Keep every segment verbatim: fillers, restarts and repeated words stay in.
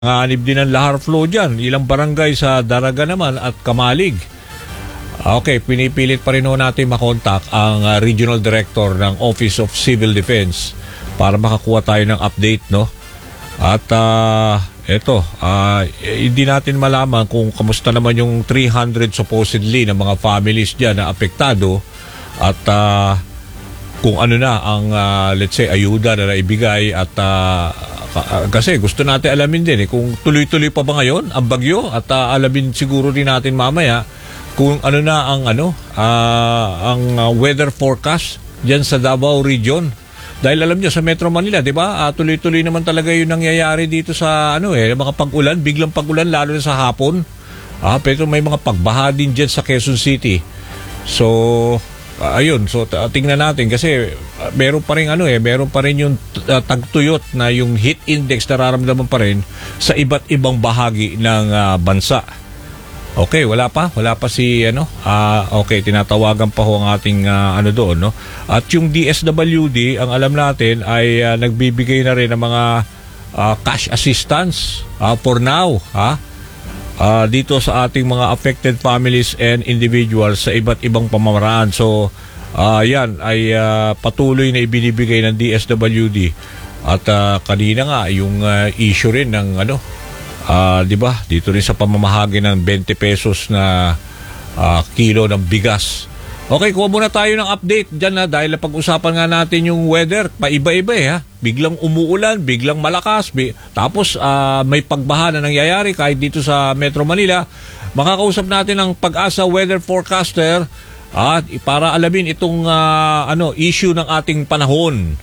Nanganib din ang lahar flow dyan. Ilang barangay sa Daraga naman at Kamalig. Okay, pinipilit pa rin ho natin makontak ang uh, Regional Director ng Office of Civil Defense para makakuha tayo ng update, no? At uh, eto, uh, hindi natin malaman kung kamusta naman yung three hundred supposedly na mga families dyan na apektado at uh, kung ano na ang uh, let's say ayuda na naibigay at uh, kasi gusto natin alamin din eh, kung tuloy-tuloy pa ba ngayon ang bagyo at uh, alamin siguro din natin mamaya kung ano na ang ano uh, ang uh, weather forecast diyan sa Davao Region. Dahil alam niyo sa Metro Manila, 'di ba? Uh, tuloy-tuloy naman talaga 'yung nangyayari dito sa ano eh, mga pag-ulan, biglang pag-ulan lalo na sa hapon. Ah, pero may mga pagbaha din diyan sa Quezon City. So Uh, ayun, so uh, tingnan natin kasi uh, meron pa rin ano eh, meron pa rin yung uh, tagtuyot na yung heat index nararamdaman pa rin sa iba't ibang bahagi ng uh, bansa. Okay, wala pa, wala pa si ano. Uh, okay, tinatawagan pa ho ang ating uh, ano doon, no. At yung D S W D, ang alam natin ay uh, nagbibigay na rin ng mga uh, cash assistance uh, for now, ha. Uh, dito sa ating mga affected families and individuals sa iba't ibang pamamaraan. So, uh, yan ay uh, patuloy na ibinibigay ng D S W D. At uh, kanina nga, yung uh, issue rin ng ano, uh, di ba, dito rin sa pamamahagi ng twenty pesos na uh, kilo ng bigas. Okay, kuha muna tayo ng update dyan na dahil pag-usapan nga natin yung weather, paiba-iba eh ha. Biglang umuulan, biglang malakas, bi- tapos uh, may pagbaha na nangyayari kahit dito sa Metro Manila. Makakausap natin ang Pag-asa weather forecaster at uh, para alamin itong uh, ano issue ng ating panahon.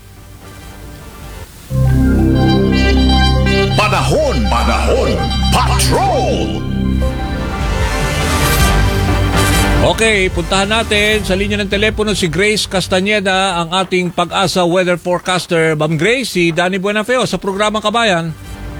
Panahon, panahon, patrol! Okay, puntahan natin sa linya ng telepono si Grace Castañeda, ang ating Pag-asa weather forecaster. Ma'am Grace, si Danny Buenafeo sa programang Kabayan.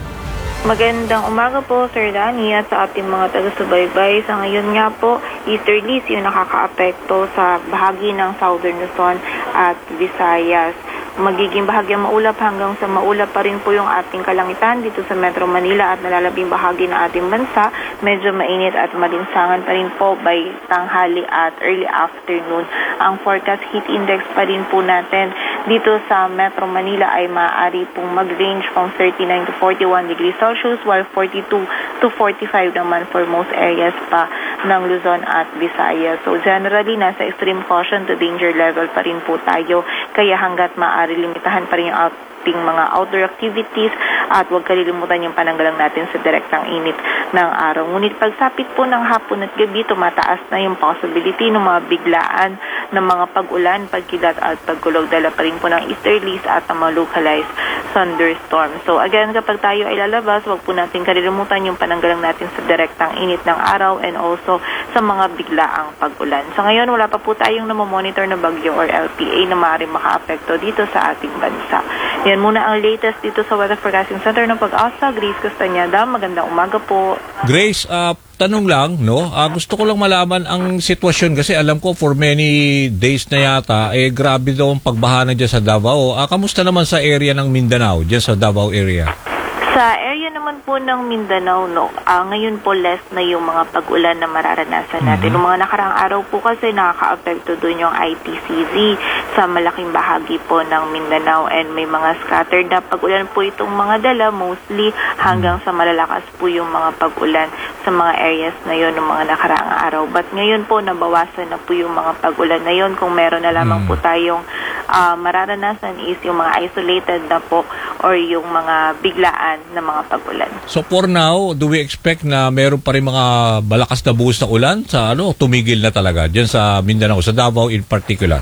Magandang umaga po, Sir Danny, at sa ating mga taga-subaybay. Sa ngayon nga po, easterlies yung nakaka-apekto sa bahagi ng Southern Luzon at Visayas. Magiging bahagyang maulap hanggang sa maulap pa rin po yung ating kalangitan dito sa Metro Manila at nalalabing bahagi ng ating bansa. Medyo mainit at malinsangan pa rin po by tanghali at early afternoon. Ang forecast heat index pa rin po natin dito sa Metro Manila ay maaari pong mag-range from thirty-nine to forty-one degrees Celsius while forty-two to forty-five naman for most areas pa ng Luzon at Visayas. So generally, nasa extreme caution to danger level pa rin po tayo. Kaya hanggat maaari limitahan pa rin yung ating mga outdoor activities at huwag kalilimutan yung pananggalang natin sa direktang init ng araw. Ngunit pagsapit po ng hapon at gabi, tumataas na yung possibility ng mga biglaan ng mga pag-ulan, pagkilat at pagkulog. Dala pa rin po ng easterlies at ng mga localized thunderstorm. So again, kapag tayo ay lalabas, huwag po natin kalilimutan yung pananggalang natin sa direktang init ng araw and also sa mga biglaang pag-ulan. So ngayon, wala pa po tayong namomonitor na bagyo or L P A na maaaring maka-apekto dito sa ating bansa. Yan muna ang latest dito sa Weather Forecasting Center ng Pag-asa. Grace Castañeda, magandang umaga po. Grace, uh, tanong lang, no? Uh, gusto ko lang malaman ang sitwasyon kasi alam ko for many days na yata, eh grabe daw ang pagbaha na dyan sa Davao. Uh, kamusta naman sa area ng Mindanao, dyan sa Davao area? Sa area naman po ng Mindanao, no, uh, ngayon po less na yung mga pag-ulan na mararanasan natin. Mm-hmm. Yung mga nakaraang araw po kasi nakaka-apekto doon yung I T C Z sa malaking bahagi po ng Mindanao and may mga scattered na pag-ulan po itong mga dala, mostly hanggang sa malalakas po yung mga pag-ulan sa mga areas na yun ng mga nakaraang araw. But ngayon po, nabawasan na po yung mga pag-ulan na yun. Kung meron na lamang mm-hmm. po tayong uh, mararanasan is yung mga isolated na po or yung mga biglaan na mga pag-ulan. So for now, do we expect na meron pa rin mga malakas na buhos na ulan sa ano, tumigil na talaga diyan sa Mindanao, sa Davao in particular?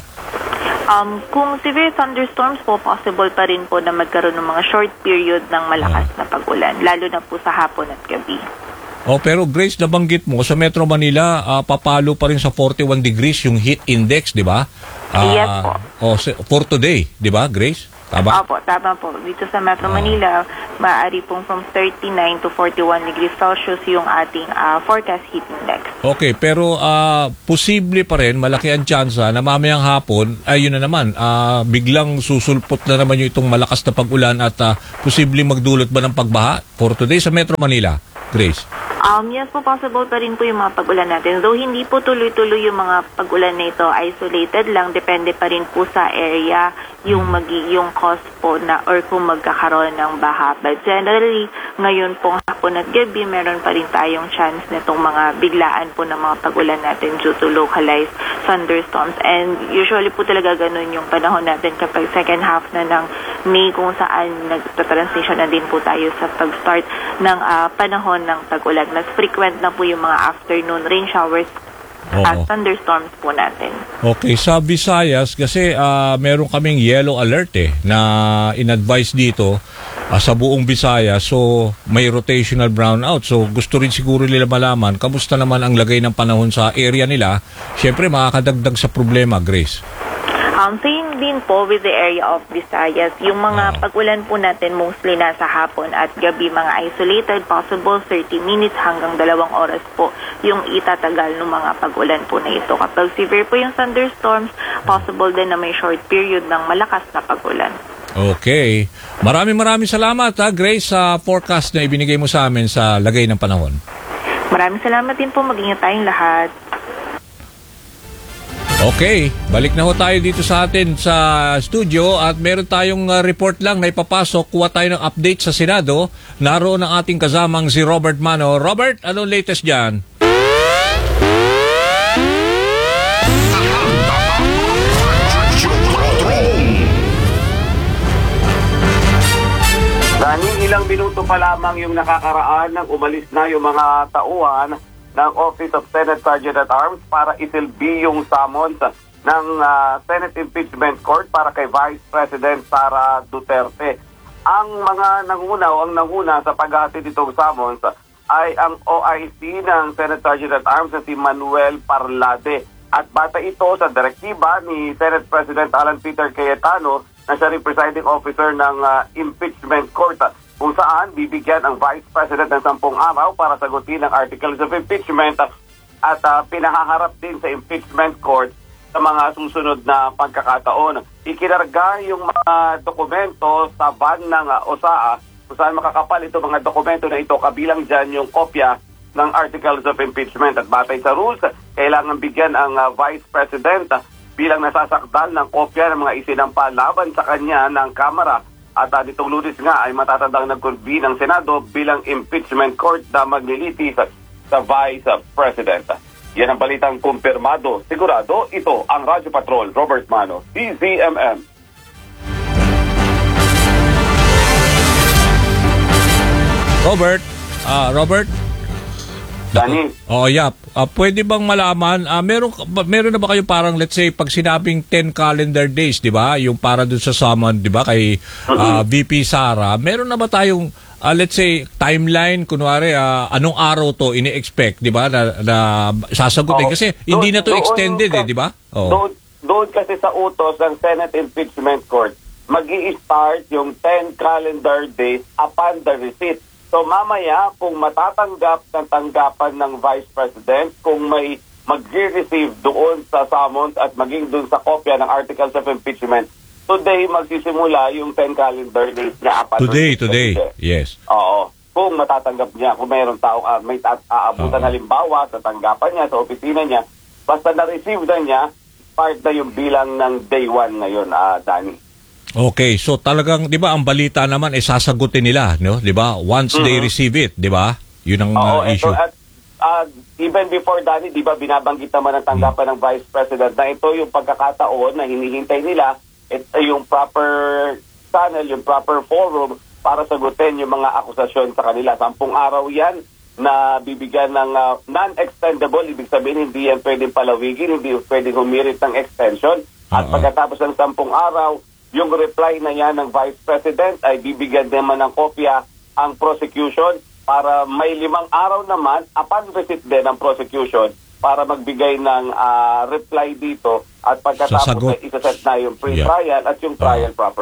Um, kung severe thunderstorms po, possible pa rin po na magkaroon ng mga short period ng malakas na pag-ulan, lalo na po sa hapon at gabi. Oh, pero Grace, nabanggit mo sa Metro Manila, uh, papalo pa rin sa forty-one degrees yung heat index, di ba? Uh, yes po. Oh, for today, di ba, Grace? Tama? Opo, tama po. Dito sa Metro Ah. Manila, maaari pong from thirty-nine to forty-one degrees Celsius yung ating ah, forecast heat index. Okay, pero ah, posible pa rin, malaki ang tsansa na mamayang hapon, ay yun na naman, ah, biglang susulpot na naman yung itong malakas na pag-ulan at ah, posible magdulot ba ng pagbaha for today sa Metro Manila, Grace? Um, yes po, possible pa rin po yung mga pag-ulan natin. Though hindi po tuloy-tuloy yung mga pag-ulan na ito, isolated lang, depende pa rin po sa area yung magi yung cause po na or kung magkakaroon ng baha. But generally, ngayon pong hapon at gabi, meron pa rin tayong chance na itong mga biglaan po ng mga pag-ulan natin due to localized thunderstorms. And usually po talaga ganun yung panahon natin kapag second half na ng May, kung saan nagta-transition na din po tayo sa pag-start ng ah, panahon ng tag-ulan. Mas frequent na po yung mga afternoon rain showers at Oo. thunderstorms po natin. Okay, sa Visayas, kasi ah, meron kaming yellow alert eh, na in-advise dito ah, sa buong Visayas. So, may rotational brownout. So, gusto rin siguro nila malaman, kamusta naman ang lagay ng panahon sa area nila? Siyempre, makakadagdag sa problema, Grace. Um, same din po with the area of Visayas. Yung mga Ah. pag-ulan po natin mostly nasa hapon at gabi, mga isolated, possible thirty minutes hanggang dalawang oras po yung itatagal ng mga pag-ulan po na ito. Kapag severe po yung thunderstorms, possible din na may short period ng malakas na pag-ulan. Okay. Maraming maraming salamat, ha, Grace, sa forecast na ibinigay mo sa amin sa lagay ng panahon. Maraming salamat din po. Mag-ingat tayong lahat. Okay, balik na ho tayo dito sa atin sa studio at meron tayong uh, report lang na ipapasok. Kuha tayo ng update sa Senado. Naroon ang ating kasamang si Robert Mano. Robert, anong latest dyan? Dani, ilang minuto pa lamang yung nakakaraan nang umalis na yung mga tauhan ng Office of Senate Sergeant at Arms para isilbi yung summons ng ah, Senate Impeachment Court para kay Vice President Sara Duterte. Ang mga nanguna o ang nanguna sa paghahatid nitong summons ay ang O I C ng Senate Sergeant at Arms na si Manuel Parlade. At bata ito sa direktiba ni Senate President Alan Peter Cayetano na siya rin presiding officer ng ah, Impeachment Court, kung saan bibigyan ang Vice President ng sampung araw para sagutin ang Articles of Impeachment at uh, pinahaharap din sa Impeachment Court sa mga susunod na pagkakataon. Ikinarga yung mga dokumento sa van ng uh, O S A A kung saan makakapal ito mga dokumento na ito, kabilang dyan yung kopya ng Articles of Impeachment. At batay sa rules, kailangan bigyan ang uh, Vice President uh, bilang nasasakdal ng kopya ng mga isinampa laban sa kanya ng Kamara. At uh, nitong Lunes nga ay matatandang nag-convene ng Senado bilang impeachment court na maglilitis sa Vice President. Yan ang balitang kumpirmado. Sigurado, ito ang Radyo Patrol, Robert Mano, D Z M M. Robert, ah Robert? Dani, Oh, yeah. Ah, pwede bang malaman, ah, meron, ba- meron na ba kayo parang, let's say, pag sinabing ten calendar days, di ba? Yung para dun sa summon, di ba, kay ah, V P Sara, meron na ba tayong, ah, let's say, timeline, kunwari, ah, anong araw to ini-expect, di ba, na, na sasagutin? Oo. Kasi hindi na to Doon- extended, doon eh, di ba? Oh. Doon, doon kasi sa utos ng Senate Impeachment Court, mag-i-start yung ten calendar days upon the receipt. So mamaya, kung matatanggap ng tanggapan ng Vice President, kung may mag-receive doon sa summons at maging doon sa kopya ng Articles of Impeachment, today magsisimula yung ten calendar days niya. Upon Today, receipt. today. Yes. Oo. Kung matatanggap niya, kung mayroong tao uh, may ta- aabutan Oo. halimbawa sa tanggapan niya, sa opisina niya, basta na-receive na niya, part na yung bilang ng day one ngayon, uh, Danny. Okay, so talagang, di ba, ang balita naman ay sasagutin nila, no? Di ba? Once they receive it, di ba? Yun ang Oo, uh, ito, issue. at uh, even before, Danny, di ba, binabanggit naman ang tanggapan ng Vice President na ito yung pagkakataon na hinihintay nila, ito yung proper channel, yung proper forum para sagutin yung mga akusasyon sa kanila. Sampung araw yan na bibigyan ng uh, non-extendable, ibig sabihin hindi yan pwedeng palawigin, hindi pwedeng humirit ng extension. At Oo. pagkatapos ng sampung araw, yung reply na yan ng Vice President ay bibigyan naman ng kopya ang prosecution para may limang araw naman upon receipt din ng prosecution para magbigay ng uh, reply dito at pagkatapos Sasagot. ay isaset na yung pre-trial at yung trial proper.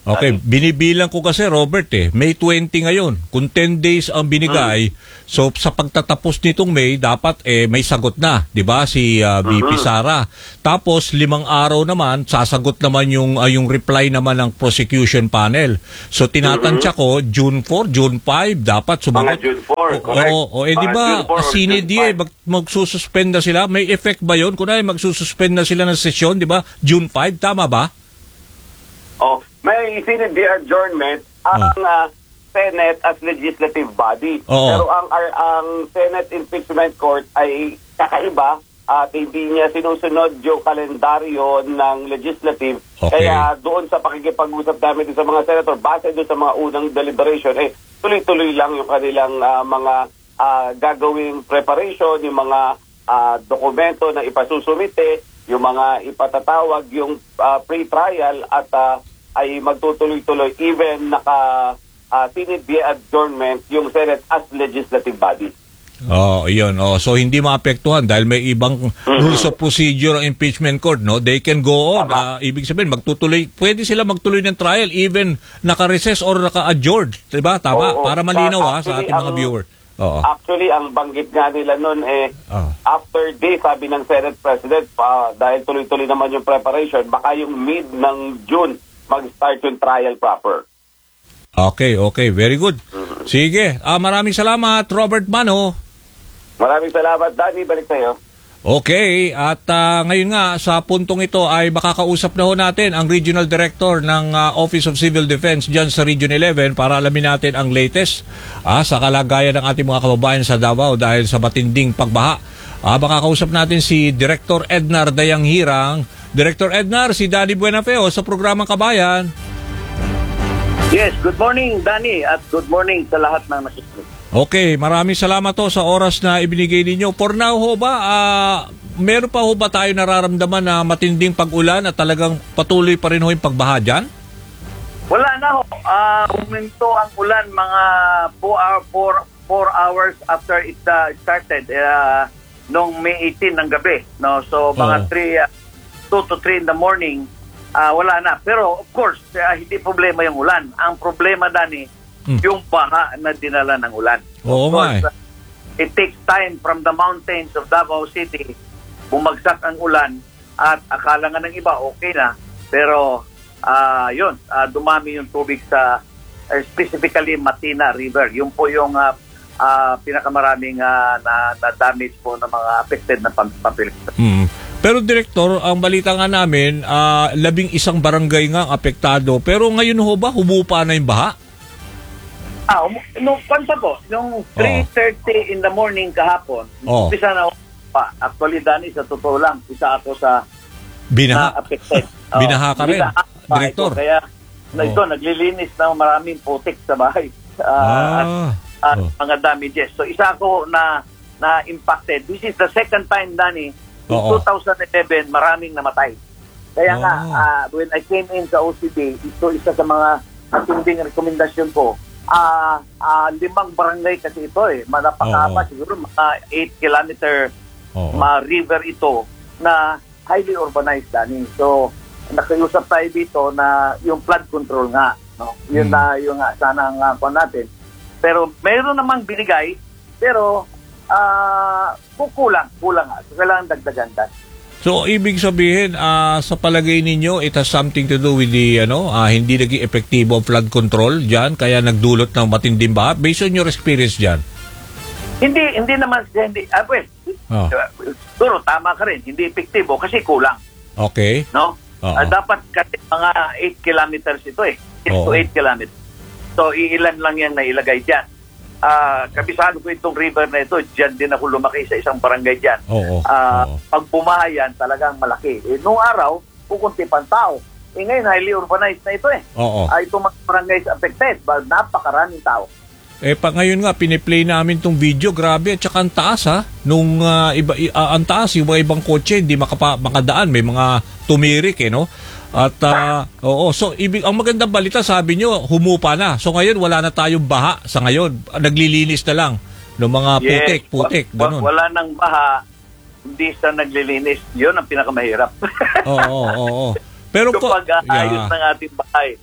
Okay, binibilang ko kasi Robert eh, May twenty ngayon. Kung ten days ang binigay, hmm. so sa pagtatapos nitong May, dapat eh may sagot na, 'di ba? Si uh, V P uh-huh. Sara. Tapos limang araw naman sasagot naman yung uh, yung reply naman ng prosecution panel. So tinatansya ko June four, June five dapat sumagot. Mga June four, correct. Oo, o, eh di ba sine die mag magsususpend na sila? May effect ba 'yon? Kung ay magsususpend na sila ng sesyon, 'di ba? June five, tama ba? Oh, may sinid adjournment ang oh. uh, Senate as legislative body. Oo. Pero ang ar, ang Senate Impeachment Court ay kakaiba at hindi niya sinusunod yung kalendaryo ng legislative. Okay. Kaya doon sa pakikipag-usap namin sa mga senator, base doon sa mga unang deliberation, eh tuloy-tuloy lang yung kanilang uh, mga uh, gagawing preparation, yung mga uh, dokumento na ipasusumite, yung mga ipatatawag, yung uh, pre-trial at uh, ay magtutuloy-tuloy even naka uh, sinid via adjournment yung Senate as legislative body. Oh, yun. Oh, so hindi maapektuhan dahil may ibang mm-hmm. rules of procedure ang impeachment court, no? They can go on. Uh, ibig sabihin magtutuloy, pwede sila magtuloy ng trial even naka-recess or naka-adjourn, 'di ba? Tama, oo, para malinaw ha, sa ating mga ang, viewer. Oo. Actually, ang banggit nga nila noon eh, oh. after day, sabi ng Senate President, uh, dahil tuloy-tuloy naman yung preparation, baka yung mid ng June mag-start yung trial proper. Okay, okay. Very good. Mm-hmm. Sige. Ah, maraming salamat, Robert Mano. Maraming salamat, Danny. Balik sa'yo. Okay. At uh, ngayon nga, sa puntong ito ay makakausap na ho natin ang Regional Director ng uh, Office of Civil Defense dyan sa Region eleven para alamin natin ang latest ah, sa kalagayan ng ating mga kababayan sa Davao dahil sa matinding pagbaha. Ah, makakausap natin si Director Ednar Dayanghirang. Director Ednar, si Danny Buenafeo sa programang Kabayan. Yes, good morning Danny at good morning sa lahat ng nakikinig. Okay, maraming salamat to sa oras na ibinigay ninyo. For now ho ba, uh, meron pa ho ba tayo nararamdaman na matinding pag-ulan at talagang patuloy pa rin ho yung pagbaha dyan? Wala na ho. Uh, huminto ang ulan mga four hours after it uh, started uh, noong May eighteenth ng gabi. No? So mga oh. two to three in the morning, uh, wala na. Pero of course, uh, hindi problema yung ulan. Ang problema, Danny, Hmm. yung baha na dinala ng ulan. Oo nga eh. It takes time from the mountains of Davao City. Bumagsak ang ulan at akala nga ng iba okay na. Pero uh, yun, uh, dumami yung tubig sa uh, specifically Matina River. Yun po yung uh, uh, pinakamaraming uh, na, na damage po ng mga affected na pampilip. Hmm. Pero Direktor, ang balita nga namin, uh, labing isang barangay nga apektado. Pero ngayon ho ba, humupa na yung baha? Ah, nung pansa po, nung three thirty in the morning kahapon, oh. umpisa na pa. Actually, Danny, sa totoo lang, isa ako sa Binaha. na-affected. Oh, Binaha ka rin, Direktor. Ito. Kaya na ito, oh. naglilinis ng maraming putik sa bahay. Uh, ah. At, at oh. mga damages. So, isa ako na na-impacted. This is the second time, Danny, in oh, twenty eleven, maraming namatay. Kaya oh. nga, uh, when I came in sa O C B, ito isa sa mga matinding rekomendasyon ko. Ah, uh, uh, limang barangay kasi ito eh. Napakahaba, oh. siguro mga eight kilometer oh. ma river ito na highly urbanized, Danny. So, nakiusap tayo dito na yung flood control nga. No? Yun hmm. na yung uh, sana ang uh, natin. Pero mayroon namang binigay, pero uh, kukulang, kulang nga. So, kailangan dagdagan, Danny. So, ibig sabihin, uh, sa palagay ninyo, it has something to do with the, ano, uh, hindi naging epektibo ang flood control dyan, kaya nagdulot ng matinding baha? Based on your experience dyan? Hindi, hindi naman, hindi, ah, well, oh. siguro tama ka rin, hindi epektibo kasi kulang. Okay. No? Uh, dapat kasi mga eight kilometers ito eh, eight to eight kilometers. So, iilan lang yan na ilagay dyan. Uh, kabisado ko itong river na ito, dyan din ako lumaki sa isang barangay dyan. Oo, uh, oo. Pag bumaha yan, talagang malaki. Eh, noong araw, pukunti pang tao. Eh ngayon, highly urbanized na ito eh. Oo. Uh, itong mga barangays affected, but napakaraming tao. Eh, pa ngayon nga, piniplay namin tong video, grabe, at saka ang taas ha, nung uh, iba, uh, ang taas, yung mga ibang kotse, hindi makapa, makadaan, may mga tumirik eh, no? At, uh, oo, so, ibig, ang magandang balita, sabi nyo, humupa na. So, ngayon, wala na tayong baha sa ngayon. Naglilinis na lang ng mga putik, yes, putik, ganun. Wala nang baha, hindi sa naglilinis. Yun ang pinakamahirap. Oo, oo, oo. Pero so, po, pag-aayos yeah. ng ating bahay,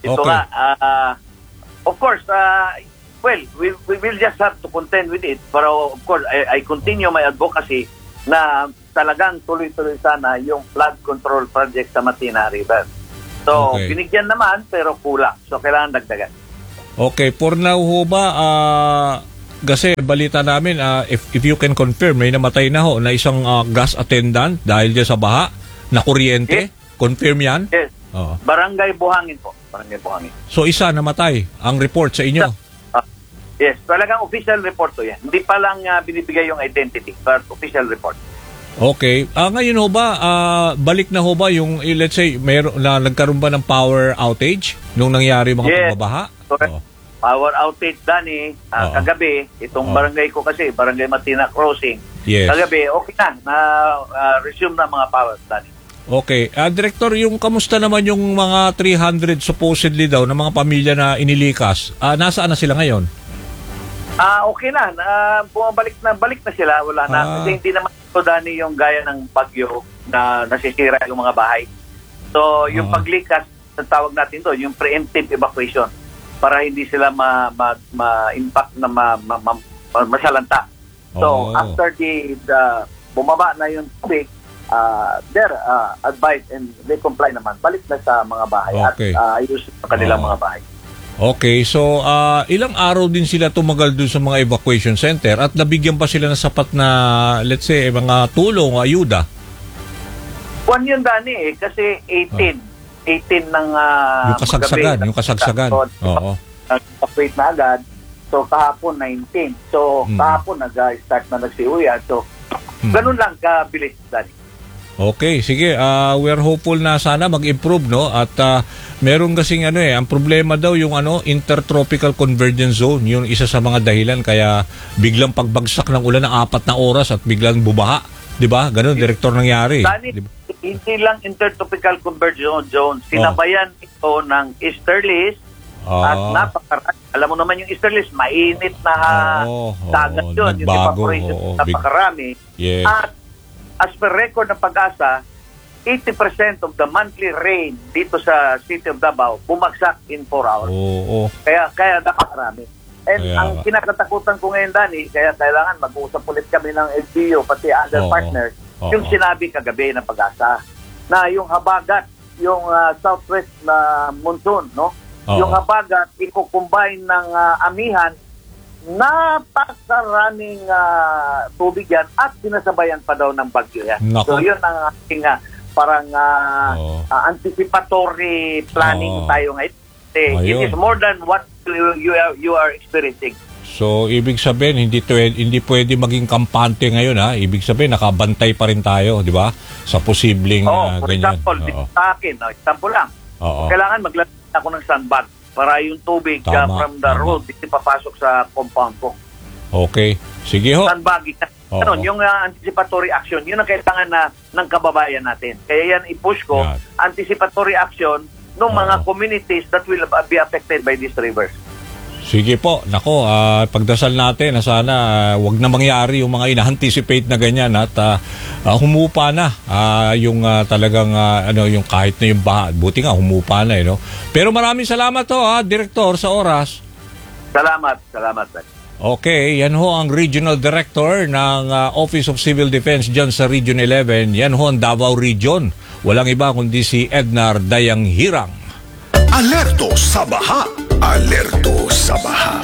Ito Okay. nga, ah, of course, ah, well, we, we will just have to contend with it. Pero of course, I, I continue my advocacy na talagang tuloy-tuloy sana yung flood control project sa Matina River. So, Okay. binigyan naman pero kulang. So, kailangan dagdagan. Okay, for now ho ba, ah, kasi balita namin, ah, if, if you can confirm, may namatay na ho na isang ah, gas attendant dahil dyan sa baha, na kuryente. Yes. Confirm yan? Yes. Oo. Barangay Buhangin po. Barangay Buhangin. So isa namatay ang report sa inyo? Ah, yes, talagang official report to yan. Hindi pa lang ah, binibigay yung identity, but official report. Okay. Ah, ngayon ho ba, ah, balik na ho ba yung, eh, let's say, meron na nagkaroon ba ng power outage nung nangyari mga Yes. pagbabaha? Correct. Oo. Power outage, Dani, ah, Oo. kagabi, itong Oo. barangay ko kasi, Barangay Matina Crossing. Yes. Kagabi, okay na, na ah, resume na mga power, Dani. Okay. Ah, Director, yung kamusta naman yung mga three hundred supposedly daw na mga pamilya na inilikas? Ah, nasaan na sila ngayon? Ah, okay na, na bumabalik na, balik na sila, wala na. Ah. Kasi hindi naman ito, Dani, yung gaya ng bagyo na nasisira yung mga bahay. So, yung Ah. paglikas, ang tawag natin doon, yung preemptive evacuation para hindi sila ma, ma, ma-impact na ma, ma, ma, ma- masalanta. So, Oh. after the, the bumaba na yung tubig, uh, they're uh, advised and they comply naman. Balik na sa mga bahay Okay. at uh, ayos sa kanilang Oh. mga bahay. Okay, so ah, ilang araw din sila tumagal dun sa mga evacuation center at nabigyan pa sila ng sapat na, let's say, mga tulong o ayuda? One yun, Dani, eh, kasi eighteen. eighteen ng uh, Yung kasagsagan, yung kasagsagan. Oo. Nag-operate na agad. So, kahapon nineteen. So, Hmm. kahapon nag-start na nagsiuyan. So, Hmm. ganun lang kabilis, Dani. Okay, sige. ah, we're hopeful na sana mag-improve, no? At ah, meron kasing ano eh, ang problema daw yung ano, intertropical convergence zone. Yung isa sa mga dahilan kaya biglang pagbagsak ng ulan ng apat na oras at biglang bubaha. 'Di ba? Ganun, Direktor, nangyari. Dani, Di ba? hindi lang intertropical convergence zone. Sinabayan ito ng easterlies at Ah. napakarami. Alam mo naman yung easterlies, mainit na Oo, dagat oo, yun. Yung nagbago, evaporation, oo, big- napakarami. Yes. At as per record ng Pag-asa, eighty percent of the monthly rain dito sa City of Davao bumagsak in four hours. Oo. Kaya kaya napakarami. And Kaya ang nga. kinakatakutan ko ngayon, Dani, kaya kailangan mag-uusap ulit kami ng L G U pati other Oo. partners, Oo. yung sinabi kagabi ng Pag-asa na yung habagat, yung ah, southwest na monsoon, no? Oo. Yung habagat, iko-combine ng ah, amihan, napakaraming ah, tubig yan at sinasabayan pa daw ng bagyo yan. Nako. So yun ang ating ah, parang ah, Oo. ah, anticipatory planning Oo. tayo ngayon. Eh, Ayun. it is more than what you, you, are, you are experiencing. So, ibig sabihin, hindi, to, hindi pwede maging kampante ngayon, ha? Ibig sabihin, nakabantay pa rin tayo, di ba? Sa posibleng Oh, ah, for ganyan. example, Oo. dito sa akin, no, example lang, Oo. kailangan maglalagay ako ng sandbag para yung tubig Tama, ah, from the tama. road hindi papasok sa compound ko. Okay. Sige ho. Sandbagging. Oo. Ganun, yung uh, anticipatory action, yun ang kailangan na ng kababayan natin. Kaya yan i-push ko, Yan. anticipatory action ng Oo. mga communities that will uh, be affected by these rivers. Sige po. Nako, ah, pagdasal natin na sana ah, wag na mangyari yung mga ina-anticipate na ganyan at ah, ah, humupa na ah, yung ah, talagang ah, ano yung kahit na yung baha. Buti nga humupa na eh, no? Pero maraming salamat ho, ha, Direktor, sa oras. Salamat, salamat. Sir. Okay, yan ho ang Regional Director ng ah, Office of Civil Defense dyan sa Region eleven. Yan ho ang Davao Region. Walang iba kundi si Ednar Dayang Hirang. Alerto sa baha. Alerto sa baha.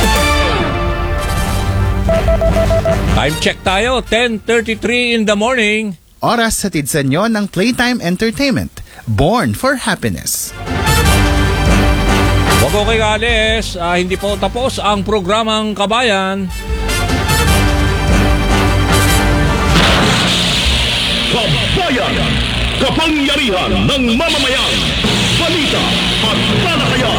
Time check tayo, ten thirty-three in the morning. Oras hatid sa inyo ng Playtime Entertainment. Born for Happiness. Wag ko kay Gales, ah, hindi po tapos ang programang Kabayan. Kabayan. Kapangyarihan ng mamamayan. Balita at talakayan.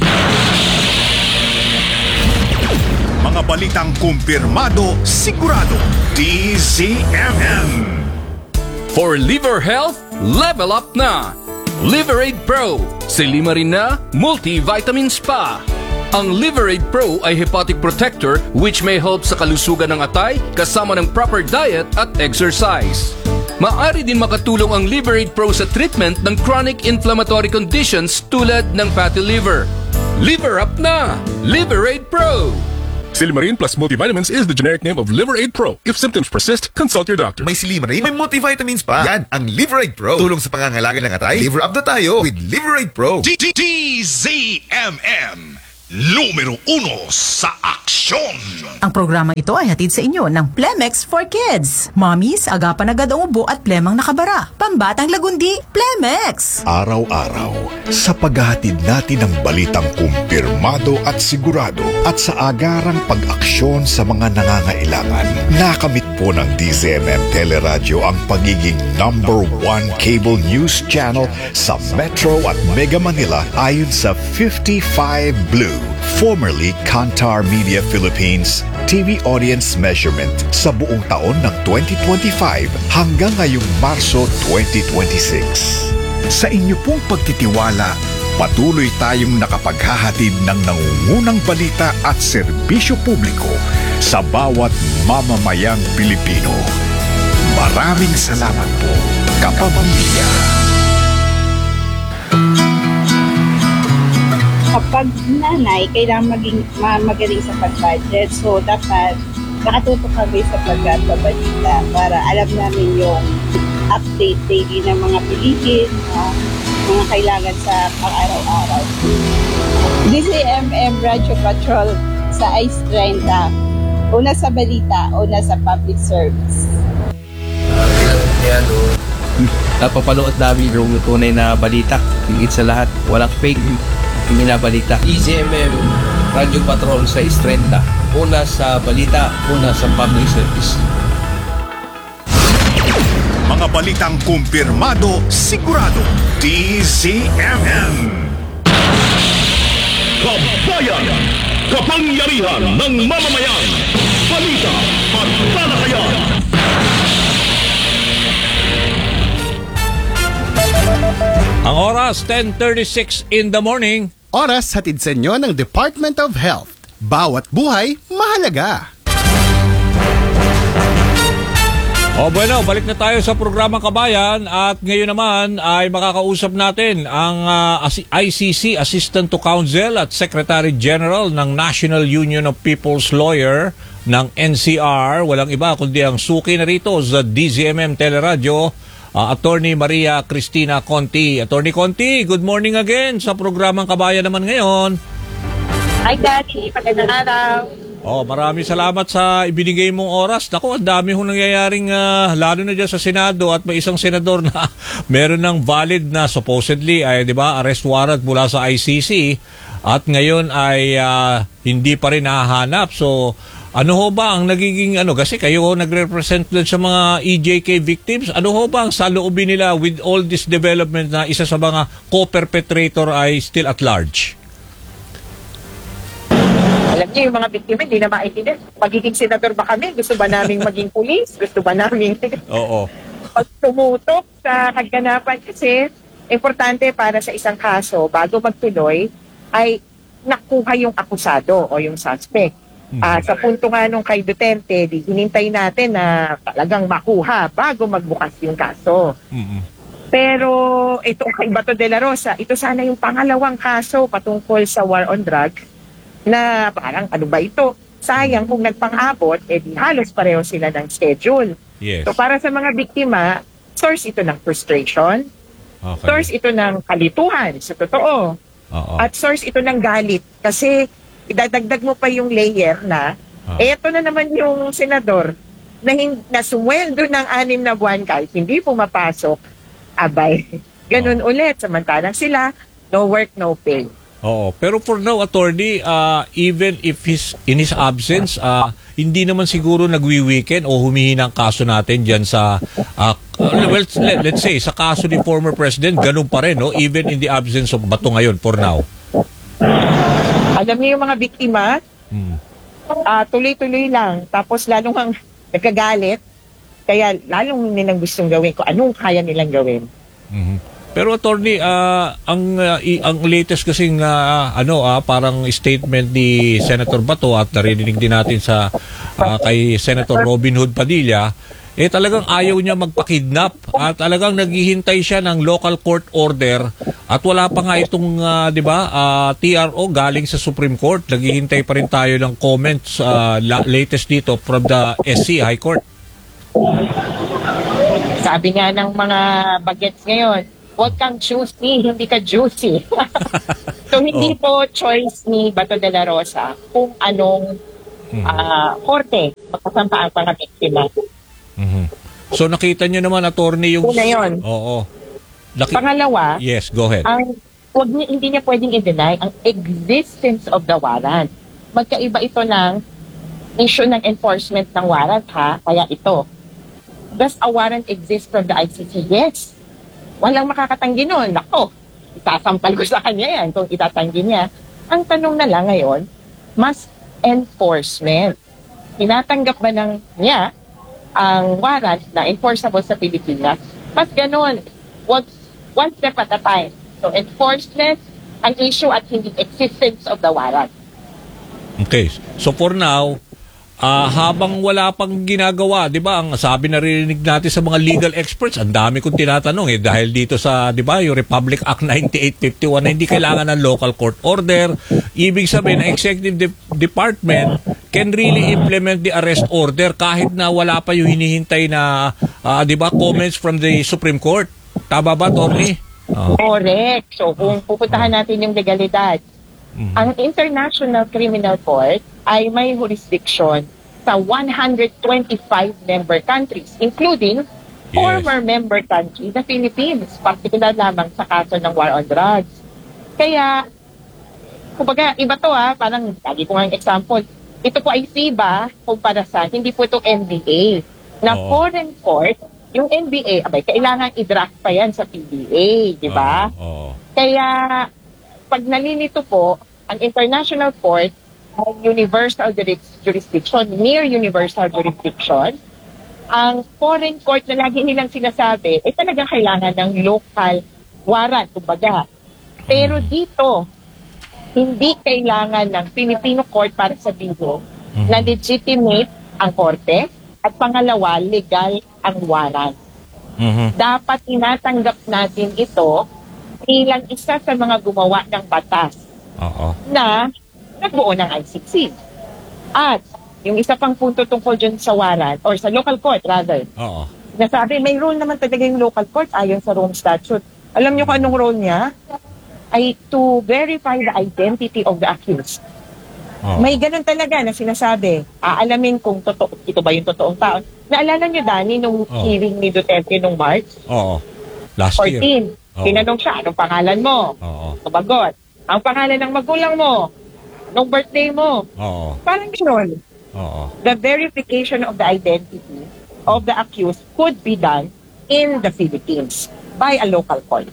Mga balitang kumpirmado, sigurado. D Z M M. For liver health, level up na! Liverade Pro, si lima rin na multivitamins pa. Ang Liverade Pro ay hepatic protector which may help sa kalusugan ng atay kasama ng proper diet at exercise. Maaari din makatulong ang Liver Aid Pro sa treatment ng chronic inflammatory conditions tulad ng fatty liver. Liver up na! Liver Aid Pro! Silimarin plus multivitamins is the generic name of Liver Aid Pro. If symptoms persist, consult your doctor. May Silimarin, may multivitamins pa. Yan, ang Liver Aid Pro. Tulong sa pangangalaga ng atay. Liver up na tayo with Liver Aid Pro. D Z M M, numero uno sa aksyon. Ang programa ito ay hatid sa inyo ng Plemex for Kids. Mommies, agapan agad ang ubo at plemang nakabara. Pambatang lagundi, Plemex! Araw-araw, sa paghahatid natin ng balitang kumpirmado at sigurado at sa agarang pag-aksyon sa mga nangangailangan, nakamit po ng D Z M M Teleradyo ang pagiging number one cable news channel sa Metro at Mega Manila ayon sa fifty-five Blue, formerly Kantar Media Philippines T V audience measurement sa buong taon ng twenty twenty-five hanggang ngayong Marso twenty twenty-six. Sa inyo pong pagtitiwala, patuloy tayong nakapaghahatid ng nangungunang balita at serbisyo publiko sa bawat mamamayang Pilipino. Maraming salamat po, kapamilya. Kapag nanay, kailangan maging ma- magaling sa pag-budget. So, dapat nakatutok kami sa pagbabalita para alam namin yung update daily ng mga bilihin, uh, mga kailangan sa pang-araw-araw. D Z M M Radio Patrol sa Ice thirty. Una sa balita, una sa public service. Napapanood namin yung tunay na balita. Higit sa lahat, walang fake minabalita. D Z M M Radio Patrol sa Ice thirty. Una sa balita, una sa public service. Mga balitang kumpirmado, sigurado. D Z M M. Kabayan, kapangyarihan ng mamamayan. Balita at talakayan. Ang oras, ten thirty-six in the morning. Oras hatid sa inyo ng Department of Health. Bawat buhay, mahalaga. O bueno, balik na tayo sa programang Kabayan at ngayon naman ay makakausap natin ang uh, I C C Assistant to Counsel at Secretary General ng National Union of People's Lawyer ng N C R. Walang iba kundi ang suki na rito sa D Z M M Teleradyo, uh, Attorney Maria Cristina Conti. Attorney Conti, good morning again sa programang Kabayan naman ngayon. Hi, Daddy. Magandang araw. Oh, maraming salamat sa ibinigay mong oras. Naku, ang dami hong nangyayaring uh, lalo na dyan sa Senado at may isang senador na meron ng valid na supposedly ay, di ba, arrest warrant mula sa I C C at ngayon ay uh, hindi pa rin nahahanap. So, ano ho ba ang nagiging ano, kasi kayo nagre-represent din sa mga E J K victims, ano ho ba ang saloobin nila with all this development na isa sa mga co-perpetrator ay still at large? Alam niyo, yung mga biktima, hindi na maintindihan. Magiging senador ba kami? Gusto ba naming maging pulis? Gusto ba naming Oo. pag tumutok sa kaganapan? Kasi, importante para sa isang kaso, bago magtuloy, ay nakuha yung akusado o yung suspect. Mm-hmm. Uh, sa punto nga nung kay Duterte, di, hinintay natin na talagang makuha bago magbukas yung kaso. Mm-hmm. Pero ito kay Bato de la Rosa, ito sana yung pangalawang kaso patungkol sa war on drugs na parang ano ba ito? Sayang kung nagpang-abot, eh di halos pareho sila ng schedule. Yes. So para sa mga biktima, source ito ng frustration, okay. Source ito ng kalituhan, sa totoo. Uh-oh. At source ito ng galit. Kasi idadagdag mo pa yung layer na, uh-huh. eto na naman yung senador na, hin- na sumweldo ng anim na buwan kahit hindi pumapasok, abay. Ganun uh-huh. ulit. Samantalang sila, no work, no pay. Oo, pero for now, attorney, uh, even if his, in his absence, uh, hindi naman siguro nagwi-weekend o humihina ang kaso natin dyan sa, uh, well, let, let's say, sa kaso ni former president, ganun pa rin, no? Even in the absence of Bato ngayon, for now. Alam niyo yung mga biktima, hmm. uh, tuloy-tuloy lang, tapos lalong ang nagkagalit, kaya lalong nilang gustong gawin kung anong kaya nilang gawin. Mm-hmm. Pero attorney, uh, ang uh, i- ang latest kasing uh, ano uh, parang statement ni Senator Bato at narinig din natin sa uh, kay Senator Robin Hood Padilla, eh talagang ayaw niya magpa-kidnap at talagang naghihintay siya ng local court order at wala pa nga itong ah, 'di ba ah, T R O galing sa Supreme Court. Naghihintay pa rin tayo ng comments ah, la- latest dito from the S C High Court. Sabi nga ng mga bagets ngayon, huwag kang juicy, hindi ka juicy. So hindi po choice ni Bato de la Rosa kung anong ah, korte magkasampa ang mga biktima. Mhm. So nakita niyo naman, attorney, yung... Una yun. Oo. Naki- Pangalawa, yes, go ahead. ang wag niya, hindi niya pwedeng i-deny ang existence of the warrant. Magkaiba ito ng issue ng enforcement ng warrant, ha? Kaya ito. Does a warrant exist from the I C C? Yes. Walang makakatanggi nun. Nako, itasampal ko sa kanya yan kung itatanggi niya. Ang tanong na lang ngayon, mas enforcement. Tinatanggap ba ng niya ang warrant na enforceable sa Pilipinas? Mas ganun. One, one step at a time. So, enforcement ang issue at hindi existence of the warrant. Okay. So for now, ah, habang wala pang ginagawa, 'di ba? Ang sabi narinig natin sa mga legal experts, ang dami kong tinatanong eh dahil dito sa 'di ba, yung Republic Act ninety-eight fifty-one na hindi kailangan ng local court order. Ibig sabihin, ang executive de- department can really implement the arrest order kahit na wala pa yung hinihintay na ah, 'di ba, comments from the Supreme Court. Tama ba, Tony? Oh. Correct. So, kung pupuntahan natin yung legalidad, ang International Criminal Court ay may jurisdiction sa one hundred twenty-five member countries, including yes. former member country, the Philippines, particular lamang sa kaso ng war on drugs. Kaya, kumbaga, iba to ha, parang, lagi ko nga yung example, ito po ay FIBA kumpara sa, hindi po ito N B A. Na Oo. foreign court, yung N B A, abay, kailangan i-draft pa yan sa P D A, di ba? Oo. Kaya, pag nalilito po, ang International Court ay universal juris- jurisdiction, near universal jurisdiction. Ang foreign court na lagi nilang sinasabi, ay talagang kailangan ng local warrant, kumbaga. Pero dito, hindi kailangan ng Filipino court para sabihin na legitimate ang korte at pangalawa, legal ang warrant. Mhm. Dapat tinatanggap natin ito bilang isa sa mga gumawa ng batas Oo. na nagbuo ng I C C. At yung isa pang punto tungkol dyan sa warrant, or sa local court rather, Oo. nasabi, may role naman talaga yung local court ayon sa Rome Statute. Alam niyo kung anong role niya? Ay to verify the identity of the accused. Oo. May ganun talaga na sinasabi, aalamin kung totoo, ito ba yung totoong tao. Naalala niyo, Danny, nung Oo. hearing ni Duterte nung March Oo. Last year. fourteen, Oo. tinanong siya, anong pangalan mo? Oo. Kabagot. Ang pangalan ng magulang mo, nung birthday mo. Oo. Parang gano'n. Oo. The verification of the identity of the accused could be done in the Philippines by a local court.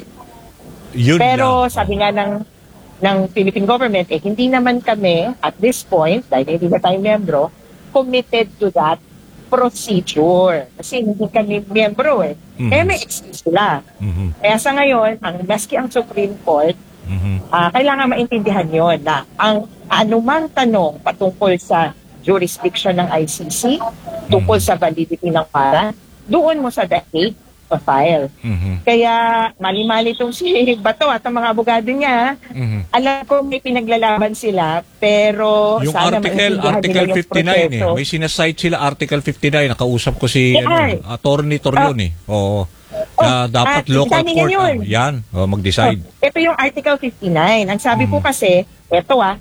Yun Pero lang. sabi nga ng ng Philippine government, eh, hindi naman kami at this point, dahil hindi na tayo membro, committed to that procedure. Kasi hindi kami membro eh. Mhm. Eh, may excuse sila. Mhm. Kaya sa ngayon, ang maski ang Supreme Court, Mhm. Ah, kailangan maintindihan yon na ang anumang tanong patungkol sa jurisdiction ng I C C, tungkol sa validity ng warrant, doon mo sa The Hague pa-file. Mhm. Kaya mali-mali itong si Bato at ang mga abogado niya. Mhm. Alam ko may pinaglalaban sila, pero Yung sana article, maintindihan article nila yung fifty-nine eh. proseso. May sinasite sila article fifty-nine. Nakausap ko si Yeah, ano, ay. attorney Torion eh. Oo. Na dapat ah, local examine court. yun. ah, yan. Oh, mag-decide. Oh, ito yung Article fifty-nine. Ang sabi Mm. po kasi, ito ah,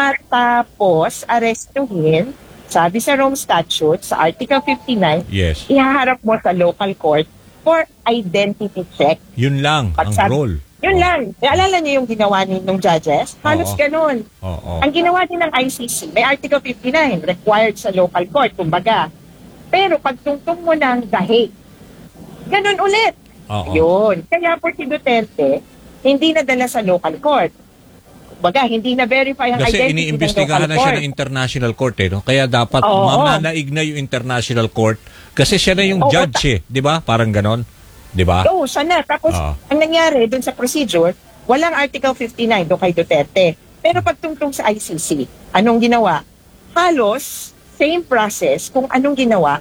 matapos arestuhin, sabi sa Rome Statute, sa Article fifty-nine, Yes. ihaharap mo sa local court for identity check. Yun lang Pag ang sabi- role. Yun lang. Naalala niyo yung ginawa ni nung judges? Halos Oo. ganun. Oo. Ang ginawa din ng I C C, may Article fifty-nine, required sa local court, kumbaga. Pero pag tungtong mo ng The Hague, ganun ulit. Oo. Yun. Kaya po si Duterte, hindi nadala sa local court. Kumbaga, hindi na-verify ang Kasi identity ng iniimbestigahan local na siya court. ng international court eh. No? Kaya dapat Oo. mamanaig na yung international court kasi siya na yung Oo, judge eh. Di ba? Parang ganon. Di ba? Oo, sana. Tapos, Oo. ang nangyari dun sa procedure, walang Article fifty-nine doon kay Duterte. Pero pagtungtong sa I C C, anong ginawa? Halos, same process kung anong ginawa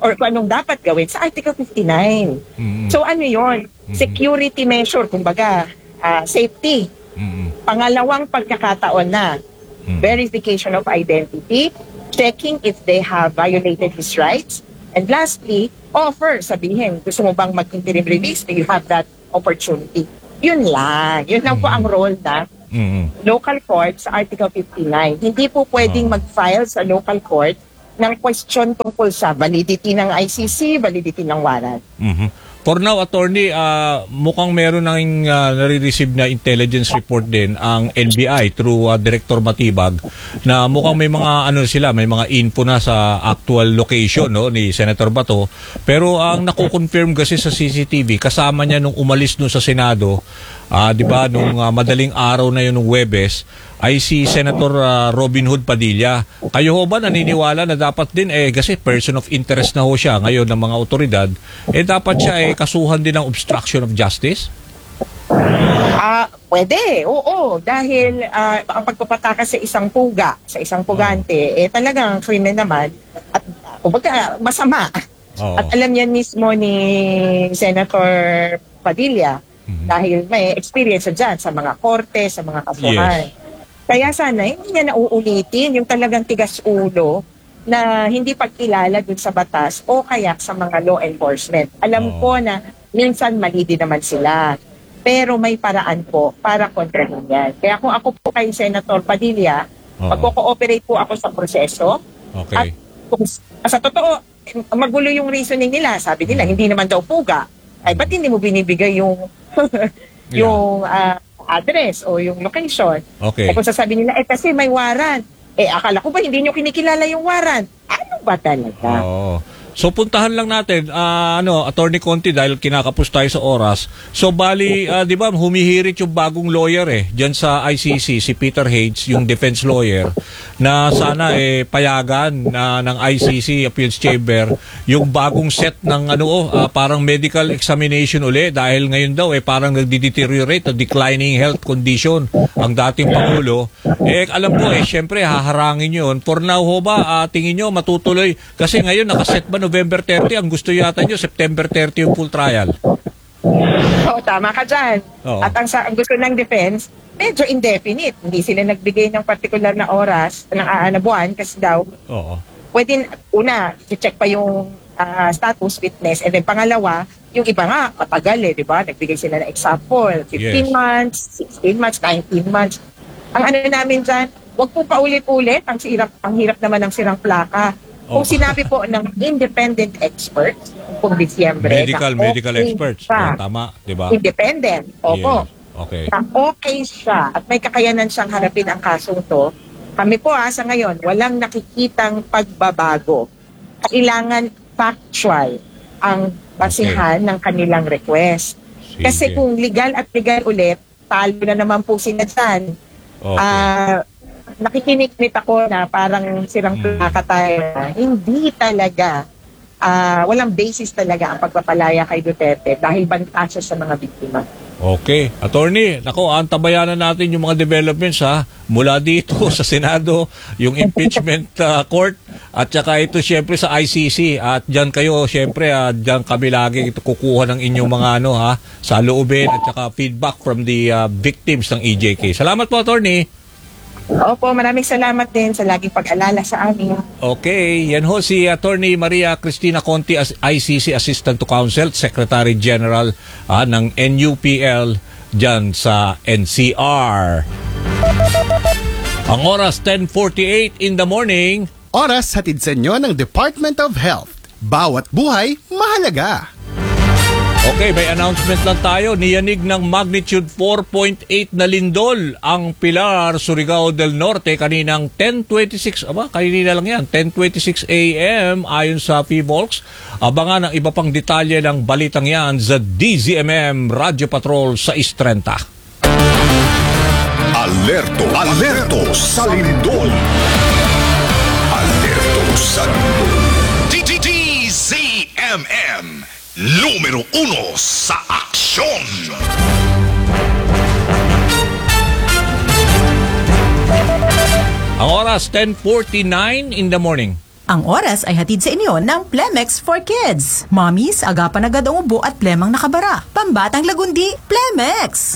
or kung anong dapat gawin sa Article fifty-nine. Mm-hmm. So ano yon? Security measure, kumbaga, uh, safety. Mm-hmm. Pangalawang pagkakataon na, mm-hmm. verification of identity, checking if they have violated his rights, and lastly, offer, sabihin, gusto mo bang mag-interim release? Do you have that opportunity? Yun lang. Yun lang mm-hmm. po ang role na mm-hmm. local court sa Article fifty-nine. Hindi po pwedeng oh. mag-file sa local court ng question tungkol sa validity ng I C C, validity ng warrant. Mm-hmm. For now, attorney, uh, mukhang meron nang uh, nare-receive na intelligence report din ang N B I through uh, Director Matibag na mukhang may mga ano sila, may mga info na sa actual location no ni Senator Bato. Pero ang nako-confirm kasi sa C C T V kasama niya nung umalis no sa Senado, uh, 'di ba, nung uh, madaling araw na yun ng Huwebes, ay si Senator uh, Robin Hood Padilla. Kayo ho ba naniniwala na dapat din eh kasi person of interest na ho siya ngayon ng mga otoridad, eh dapat siya eh kasuhan din ng obstruction of justice? Ah, uh, pwede. Oo, dahil uh, ang pagpapatakas sa isang puga, sa isang pugante, oh. eh talagang krimen naman at kumbaga masama. Oh. At alam yan mismo ni Senator Padilla mm-hmm. dahil may experience dyan sa mga korte, sa mga kasuhan. Yes. Kaya sana hindi niya nauulitin yung talagang tigas ulo na hindi pagkilala dun sa batas o kaya sa mga law enforcement. Alam oh. ko na minsan mali din naman sila. Pero may paraan po para kontrahin yan. Kaya kung ako po kay Senator Padilla, oh. magko-cooperate po ako sa proseso. Okay. At kung sa totoo, magulo yung reasoning nila. Sabi nila, hindi naman daw puga. Ay, ba't hindi mo binibigay yung yung uh, address o yung location? Okay. Eh kung sasabihin nila, eh kasi may warrant. Eh akala ko ba hindi nyo kinikilala yung warrant? Ano ba talaga? Oo. So puntahan lang natin uh, ano Attorney Conti dahil kinakapos tayo sa oras. So bali uh, 'di ba humihirit yung bagong lawyer eh diyan sa I C C si Peter Hades, yung defense lawyer na sana eh payagan na ng I C C Appeals Chamber yung bagong set ng ano uh, parang medical examination uli dahil ngayon daw eh parang nagde-deteriorate o declining health condition ang dating pangulo. Eh alam ko eh syempre haharangin 'yon. For now ho ba uh, tingin niyo matutuloy kasi ngayon nakaset ba November thirty, ang gusto yata nyo, September thirty yung full trial. Oo, tama ka dyan. Oo. At ang, sa, ang gusto ng defense, medyo indefinite. Hindi sila nagbigay ng particular na oras ng uh, na buwan kasi daw, Oo. pwede, una, i-check pa yung uh, status witness, and then pangalawa, yung iba nga, matagal eh, di ba? Nagbigay sila ng example, fifteen yes. months, sixteen months, nineteen months. Ang ano namin dyan, wag po paulit-ulit, ang, sirap, ang hirap naman ng sirang plaka. Kung sinabi po ng independent experts kung Disyembre medical na medical okay experts siya, yeah, tama, 'di ba? Independent. Opo. Yes. Okay. Na okay siya at may kakayanan siyang harapin ang kasong to. Kami po ha, sa ngayon, walang nakikitang pagbabago. Kailangan factual ang basihan okay. ng kanilang request. Sige. Kasi kung legal at legal ulit, talo na naman po sila dyan. Okay. Uh, nakikiniknit ako na parang sirang plaka tayo na hindi talaga, uh, walang basis talaga ang pagpapalaya kay Duterte dahil banta siya sa mga biktima. Okay. Attorney, nako, antabayanan natin yung mga developments ha, mula dito sa Senado, yung impeachment uh, court, at saka ito syempre sa I C C. At dyan kayo, syempre, uh, dyan kami lagi ito kukuha ng inyong mga ano ha, sa loobin at saka feedback from the uh, victims ng E J K. Salamat po, Attorney. Opo, maraming salamat din sa laging pag-alala sa amin. Okay, yan ho si Attorney Maria Cristina Conti, as I C C Assistant to Counsel, Secretary General ah, ng N U P L dyan sa N C R. Ang oras, ten forty-eight in the morning. Oras hatid sa inyo ng Department of Health. Bawat buhay, mahalaga. Okay, may announcement lang tayo. Niyanig ng magnitude four point eight na lindol ang Pilar, Surigao del Norte kaninang ten twenty-six, aba, kanina lang yan, ten twenty-six a m ayon sa P V O L X. Abangan ang iba pang detalye ng balitang yan sa D Z M M Radio Patrol sa Istrenta. Alerto, alerto sa lindol. Alerto sa lindol. D Z M M. Numero uno sa aksyon. Ang oras, ten forty-nine in the morning. Ang oras ay hatid sa inyo ng Plemex for Kids. Mommies, agapan agad ang ubo at plemang nakabara. Pambatang lagundi, Plemex!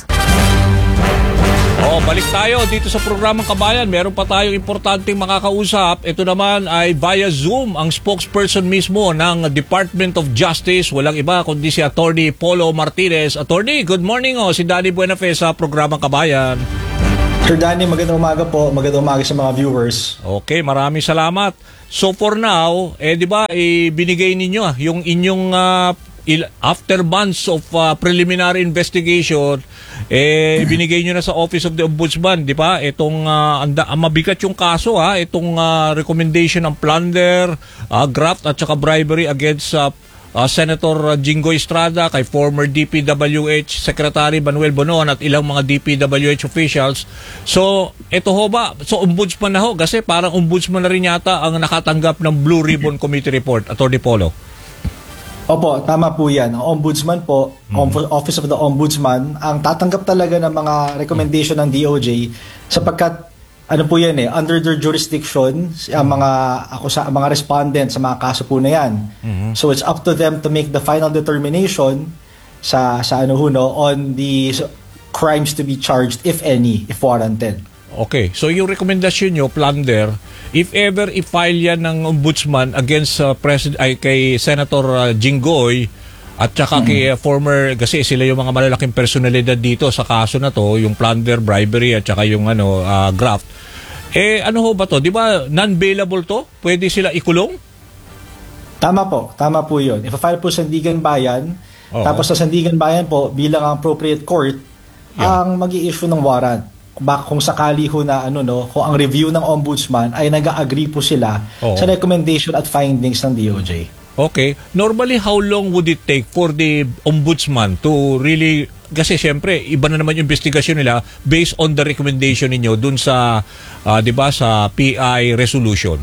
Oh, balik tayo dito sa programang Kabayan. Meron pa tayong importanteng makakausap. Ito naman ay via Zoom ang spokesperson mismo ng Department of Justice. Walang iba kundi si Attorney Polo Martinez. Attorney, good morning. Oh, si Danny Buenafe sa programang Kabayan. Sir Danny, magandang umaga po. Magandang umaga sa mga viewers. Okay, maraming salamat. So for now, eh di ba, eh, binigay ninyo ah, yung inyong uh, il- after months of uh, preliminary investigation, eh binigay nyo na sa Office of the Ombudsman, di ba? Itong uh, anda, uh, mabigat yung kaso ha, itong uh, recommendation ng plunder, uh, graft at saka bribery against uh, uh, Senator Jinggoy Estrada, kay former D P W H Secretary Manuel Bonoan at ilang mga D P W H officials. So, ito ho ba? So, ombudsman na ho kasi parang ombudsman na rin yata ang nakatanggap ng Blue Ribbon Committee Report, Attorney Polo. Opo, tama po yan. Ang ombudsman po, hmm. Office of the Ombudsman, ang tatanggap talaga ng mga recommendation ng D O J sapagkat ano po yan eh, under their jurisdiction, ang mga, ako sa, mga respondent sa mga kaso po na yan. Mm-hmm. So it's up to them to make the final determination sa, sa ano ho, no, on the crimes to be charged, if any, if warranted. Okay, so yung rekomendasyon nyo, plunder, if ever i-file yan ng ombudsman against uh, President, ay, kay Senator uh, Jinggoy at saka mm-hmm. kay uh, former, kasi sila yung mga malalaking personalidad dito sa kaso na to, yung plunder, bribery at saka yung ano, uh, graft. Eh, ano ho ba to? Di ba non-bailable to? Pwede sila ikulong? Tama po, tama po yun. If-file po sa Sandigan Bayan, oo. Tapos sa Sandigan Bayan po, bilang ang appropriate court, yeah. ang mag-i-issue ng warrant. Baka kung sakali ho na ano no, kung ang review ng ombudsman ay nag-agree po sila oo. Sa recommendation at findings ng D O J. Okay. Normally, how long would it take for the ombudsman to really, kasi syempre, iba na naman yung investigation nila based on the recommendation ninyo dun sa, uh, di ba, sa P I resolution?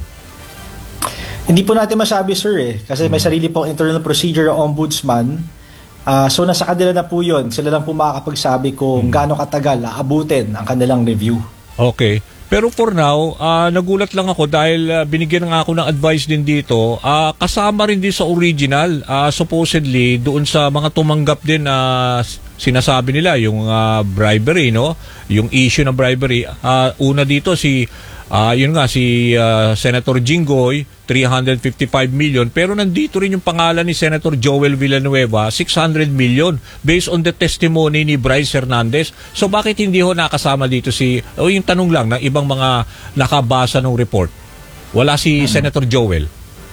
Hindi po natin masabi, sir, eh. Kasi may sarili pong internal procedure ng ombudsman. Uh, so, nasa kanila na po yun. Sila lang po makakapagsabi kung hmm. gaano katagal aabutin ang kanilang review. Okay. Pero for now, uh, nagulat lang ako dahil uh, binigyan nga ako ng advice din dito. Uh, kasama rin din sa original, uh, supposedly, doon sa mga tumanggap din na uh, sinasabi nila, yung uh, bribery, no? Yung issue ng bribery. Uh, una dito si, uh, yun nga, si uh, Senator Jinggoy, three hundred fifty-five million. Pero nandito rin yung pangalan ni Senator Joel Villanueva, six hundred million, based on the testimony ni Bryce Hernandez. So bakit hindi ho nakasama dito si, o yung tanong lang ng ibang mga nakabasa ng report, wala si hmm. Senator Joel?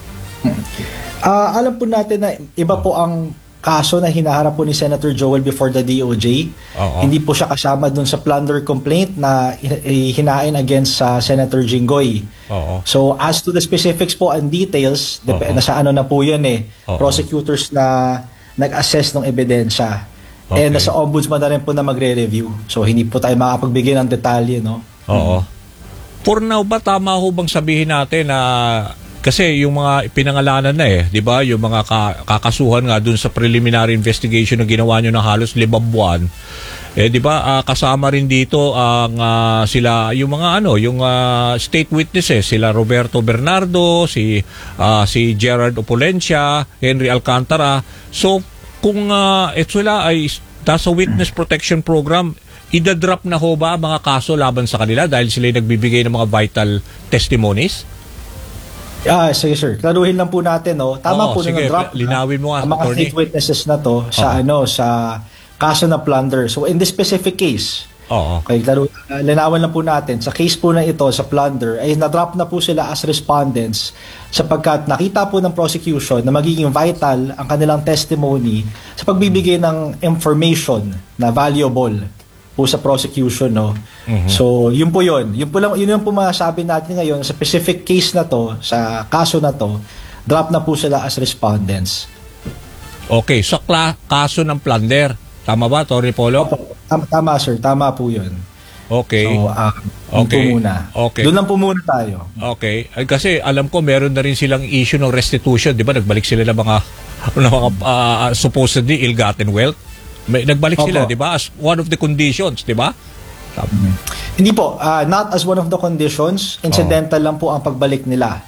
Uh, alam po natin na iba po ang kaso na hinaharap po ni Senator Joel before the D O J. Uh-oh. Hindi po siya kasama dun sa plunder complaint na hinain against sa uh, Senator Jinggoy. Uh-oh. So as to the specifics po and details, dep- nasa ano na po yan eh, Uh-oh. prosecutors na nag-assess ng ebidensya. Okay. And nasa ombudsman na rin po na magre-review. So hindi po tayo makapagbigay ng detalye, no? Oo. For now ba, tama ho bang sabihin natin na kasi yung mga pinangalanan na eh, di ba? Yung mga ka- kakasuhan nga dun sa preliminary investigation na ginawa nyo ng halos limang buwan. Eh, di ba? Uh, kasama rin dito ang uh, sila, yung mga ano, yung uh, state witnesses, sila Roberto Bernardo, si, uh, si Gerard Opulencia, Henry Alcantara. So, kung uh, ito sila ay nasa witness protection program, idadrop na ho ba mga kaso laban sa kanila dahil sila nagbibigay ng mga vital testimonies? Ah, sige sir. Klaruhin lang po natin, no. Tama Oo, po sige, na drop. Linawin mo nga, ang mga state witnesses na to sa Oo. ano sa kaso na plunder. So in this specific case, Oo. Okay, klaro, uh, linawan lang po natin sa case po na ito sa plunder ay na-drop na po sila as respondents sapagkat nakita po ng prosecution na magiging vital ang kanilang testimony sa pagbibigay ng information na valuable po sa prosecution, no. Mm-hmm. So, yun po yun. Yun po lang, yun yung po masasabi natin ngayon sa specific case na to, sa kaso na to, drop na po sila as respondents. Okay, so kla- kaso ng plunder. Tama ba, Attorney Polo? Tama, tama sir, tama po yun. Okay. So, uh, okay. po muna. Okay. Doon lang po muna tayo. Okay. Ay, kasi alam ko meron na rin silang issue ng restitution, di ba? Nagbalik sila ng mga, ng mga uh, supposedly ill-gotten wealth. May, nagbalik Opo. sila, di ba? As one of the conditions, di ba? Mm-hmm. Hindi po, uh, not as one of the conditions. Incidental oh. lang po ang pagbalik nila.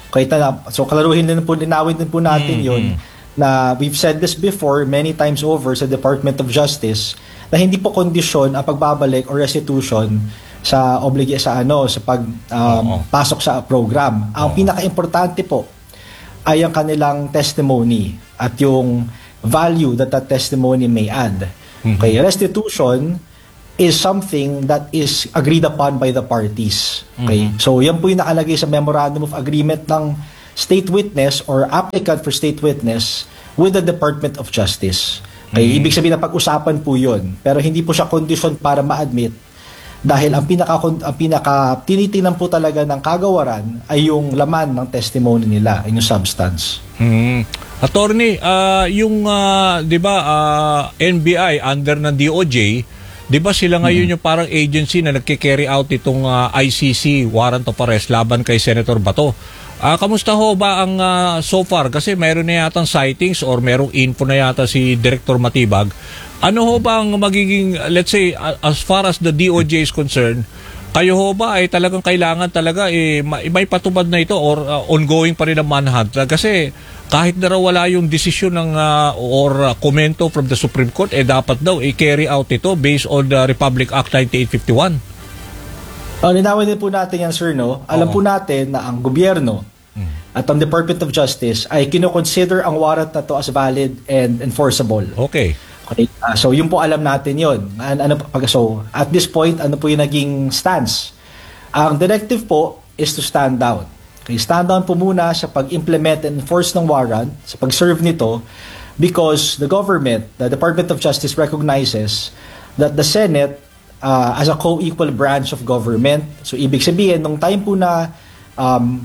Okay, tala, so kalaruhin din po, linawin din po natin Mm, yun, mm. na we've said this before many times over sa Department of Justice, na hindi po kondisyon ang pagbabalik or restitution sa obligya sa ano sa pag um, pasok sa program. Ang pinaka-importante po ay ang kanilang testimony at yung value that that testimony may add. Okay, restitution is something that is agreed upon by the parties. Okay? Mhm. So yan po yung nakalagay sa Memorandum of Agreement ng state witness or applicant for state witness with the Department of Justice. Okay? Mhm. Ibig sabihin na pag-usapan po yun. Pero hindi po siya condition para ma-admit dahil ang pinaka ang pinaka tinitingnan po talaga ng kagawaran ay yung laman ng testimony nila, yung substance. Hmm. Attorney, ah, yung ah, 'di ba ah, N B I under ng D O J, 'di ba sila ngayon yung parang agency na nagke-carry out itong ah, I C C warrant of arrest laban kay Senator Bato. Ah, kamusta ho ba ang ah, so far kasi mayroon na yatang sightings or merong info na yata si Director Matibag. Ano ho ba ang magiging, let's say, a- as far as the D O J is concerned, kayo ho ba ay talagang kailangan talaga eh, ma- may patubad na ito or uh, ongoing pa rin ang manhunt? Uh, kasi kahit na raw wala yung desisyon ng uh, or uh, komento from the Supreme Court, eh dapat daw i-carry out ito based on the Republic Act ninety-eight fifty-one. Oh, linawin din po natin yan, sir, no? Alam Oo. po natin na ang gobyerno at ang Department of Justice ay kinoconsider ang warrant na to as valid and enforceable. Okay. Okay. Ah, so yun po alam natin yun. An- ano, pag, so at this point, ano po yung naging stance? Ang directive po is to stand down. Okay, stand down po muna sa pag-implement and enforce ng warrant, sa pag-serve nito, because the government, the Department of Justice recognizes that the Senate uh, as a co-equal branch of government. So ibig sabihin, nung time po na um,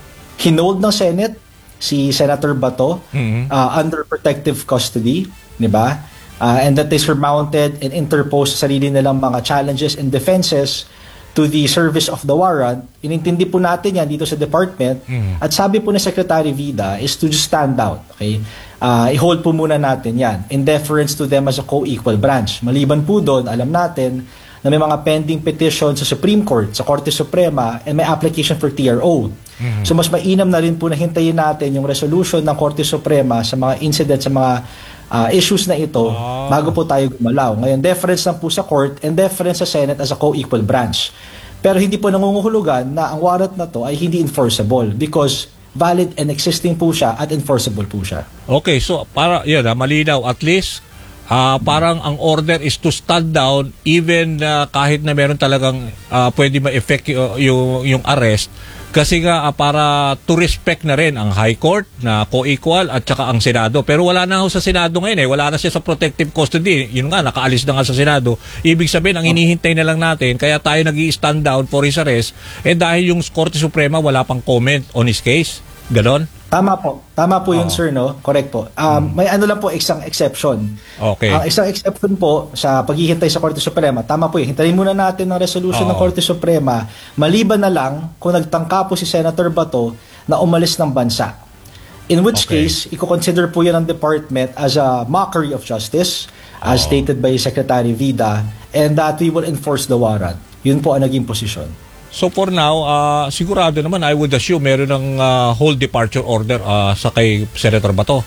hinold ng Senate si Senator Bato Mhm. uh, under protective custody, di ba? Uh, and that they surmounted and interposed sa sarili nilang mga challenges and defenses to the service of the warrant. Inintindi po natin yan dito sa department. Mhm. At sabi po ni Secretary Vida is to just stand down. Okay? Uh, i-hold po muna natin yan in deference to them as a co-equal branch. Maliban po doon, alam natin na may mga pending petition sa Supreme Court, sa Korte Suprema, and may application for T R O. Mhm. So mas mainam na rin po na hintayin natin yung resolution ng Korte Suprema sa mga incidents, sa mga uh, issues na ito bago po tayo gumalaw. Ngayon, deference lang po sa court and deference sa Senate as a co-equal branch. Pero hindi po nangunguhulugan na ang warrant na to ay hindi enforceable because valid and existing po siya at enforceable po siya. Okay, so para yan, ah, malinaw at least ah, parang ang order is to stand down even ah, kahit na meron talagang ah, pwede ma-effect y- yung yung arrest kasi nga ah, para to respect na rin ang High Court na co-equal at saka ang Senado. Pero wala na ho sa Senado ngayon eh. Wala na siya sa protective custody. Yun nga, nakaalis na nga sa Senado. Ibig sabihin, ang hinihintay na lang natin, kaya tayo nag-i-stand down for his arrest, eh dahil yung Korte Suprema wala pang comment on his case. Ganon? Tama po. Tama po yun, Oo. sir, no? Correct po. Um, May ano lang po, isang exception. Okay. Ang isang exception po sa paghihintay sa Korte Suprema, tama po yun. Hintayin muna natin ang resolution Oo. ng Korte Suprema, maliban na lang kung nagtangka po si Senator Bato na umalis ng bansa. In which Okay. case, i-consider po yan ng department as a mockery of justice, as stated by Secretary Vida, and that we will enforce the warrant. Yun po ang naging posisyon. So for now, ah, sigurado naman, I would assume meron ng ah, whole departure order ah, sa kay Senator Bato.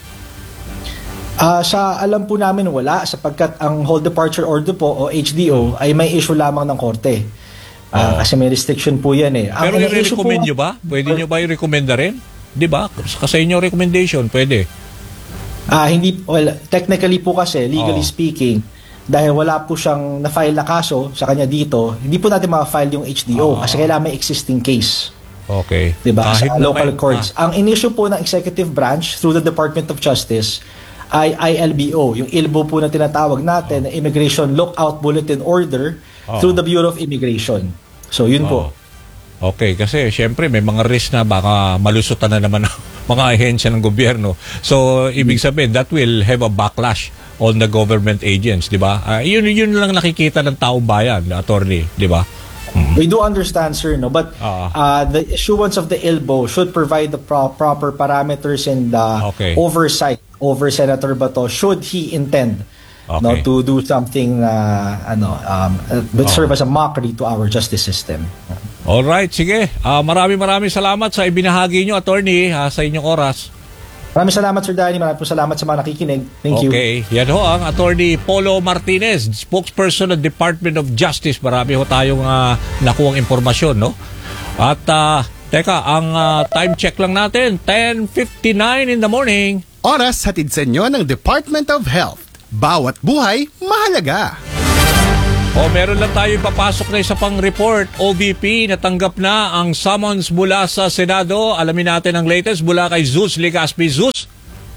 Ah, sa alam po namin wala sapagkat ang whole departure order po o H D O ay may issue lamang ng korte. Ah, kasi may restriction po 'yan eh. Ang Pero issue po- i-recommend nyo ba? Pwede nyo ba i-recommend na rin? Di ba? Kasi inyo recommendation, pwede. Ah, hindi well, technically po kasi legally Oo. speaking dahil wala po siyang na-file na kaso sa kanya dito, hindi po natin ma-file yung H D O kasi kailangan may existing case. Okay. 'Di ba? Kahit Sa na local may- courts. Ang in-issue po ng executive branch through the Department of Justice ay I L B O, yung I L B O po na tinatawag natin, na Immigration Lookout Bulletin Order Oh. through the Bureau of Immigration. So yun po. Okay, kasi syempre may mga risk na baka malusutan na naman ng mga ahensya ng gobyerno. So, ibig sabihin, that will have a backlash on the government agents, di ba? Ah, yun, yun lang nakikita ng taong bayan, attorney, di ba? We do understand, sir, no? But uh, the issuance of the I L B O should provide the pro- proper parameters and uh, Okay. oversight over Senator Bato should he intend no, Okay. to do something uh, ano, um, uh, that Oh. serve as a mockery to our justice system. Alright, sige. Uh, maraming maraming salamat sa ibinahagi nyo, attorney, uh, sa inyong oras. Maraming salamat, Sir Danny. Maraming po salamat sa mga nakikinig. Thank you. Okay. Yan ho ang attorney Polo Martinez, spokesperson ng Department of Justice. Marami ho tayong uh, nakuhang impormasyon, no? At, uh, teka, ang uh, time check lang natin, ten fifty-nine in the morning. Oras hatid sa inyo ng Department of Health. Bawat buhay, mahalaga. O meron lang tayo ipapasok na isa pang report. O B P natanggap na ang summons mula sa Senado. Alamin natin ang latest mula kay Zeus Legaspi. Zeus?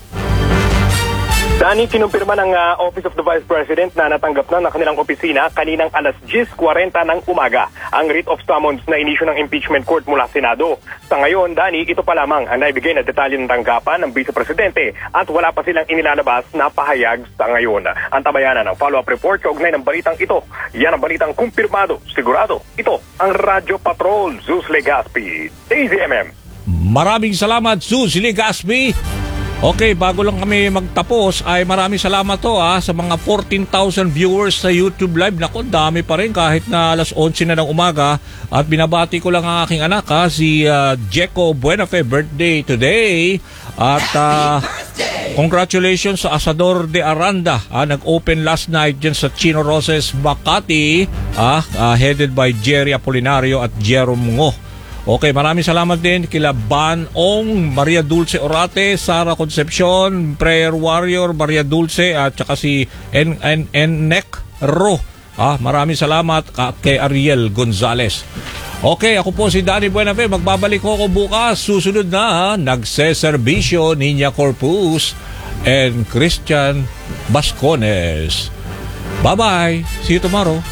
Dani, kinumpirma ng uh, Office of the Vice President na natanggap na ng kanilang opisina kaninang alas diyes forty ng umaga ang writ of summons na inisyu ng impeachment court mula Senado. Sa ngayon, Dani, ito pa lamang ang naibigay na detalye ng tanggapan ng Vice Presidente at wala pa silang inilalabas na pahayag sa ngayon. Ang tabayanan ng follow-up report kaugnay ng balitang ito. Yan ang balitang kumpirmado, sigurado. Ito ang Radyo Patrol, Zeus Legaspi, A Z M M. Maraming salamat, Zeus Legaspi. Okay, bago lang kami magtapos ay maraming salamat to ah, sa mga fourteen thousand viewers sa YouTube Live. Naku, dami pa rin kahit na alas onse na ng umaga. At binabati ko lang ang aking anak ha, si uh, Jeco Buenafe, birthday today. At uh, congratulations sa Asador de Aranda. Ah, nag-open last night dyan sa Chino Roses, Makati, ah, uh, headed by Jerry Apolinario at Jerome Ngo. Okay, maraming salamat din kila Ban Ong, Maria Dulce Orate, Sara Concepcion, Prayer Warrior, Maria Dulce at saka si N N N Nek Ro. Ah, maraming salamat kay Ariel Gonzales. Okay, ako po si Danny Buenafe. Magbabalik ko ako bukas. Susunod na, nagseserbisyo Niña Corpus and Christian Bascones. Bye-bye. See you tomorrow.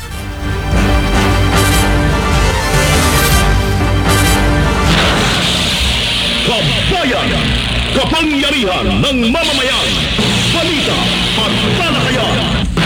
Kabayan, kapangyarihan ng mamamayan, balita at talakayan.